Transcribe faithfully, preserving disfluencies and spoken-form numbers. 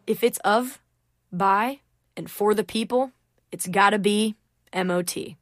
if it's of, by, and for the people, it's gotta be M O T.